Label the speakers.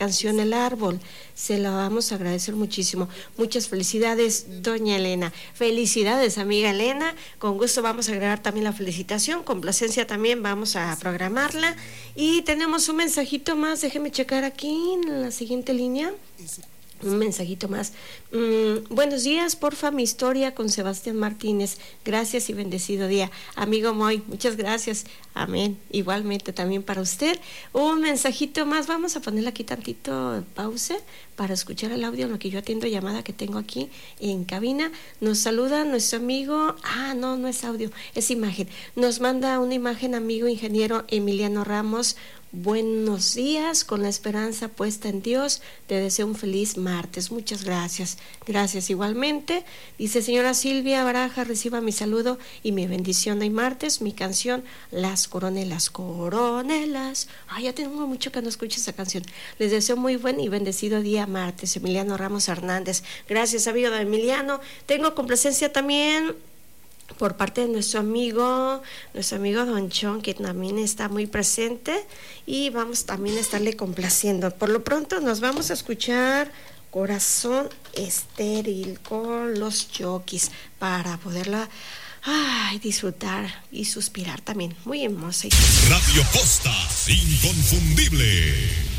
Speaker 1: canción El Árbol. Se la vamos a agradecer muchísimo. Muchas felicidades, doña Elena. Felicidades, amiga Elena. Con gusto vamos a agregar también la felicitación. Complacencia también vamos a programarla. Y tenemos un mensajito más. Déjeme checar aquí en la siguiente línea. Un mensajito más. Buenos días, porfa, mi historia con Sebastián Martínez. Gracias y bendecido día. Amigo Moy, muchas gracias. Amén. Igualmente también para usted. Un mensajito más. Vamos a ponerle aquí tantito pausa para escuchar el audio en lo que yo atiendo llamada que tengo aquí en cabina. Nos saluda nuestro amigo. No es audio, es imagen. Nos manda una imagen, amigo ingeniero Emiliano Ramos. Buenos días, con la esperanza puesta en Dios, te deseo un feliz martes. Muchas gracias. Gracias igualmente. Dice señora Silvia Baraja, reciba mi saludo y mi bendición de martes, mi canción Las Coronelas, Coronelas. Ya tengo mucho que no escucho esa canción. Les deseo muy buen y bendecido día martes. Emiliano Ramos Hernández. Gracias, amigo de Emiliano. Tengo complacencia también por parte de nuestro amigo Don Chon, que también está muy presente, y vamos también a estarle complaciendo. Por lo pronto nos vamos a escuchar Corazón Estéril con los Jockeys para poderla disfrutar y suspirar también. Muy hermosa.
Speaker 2: Radio Posta, inconfundible.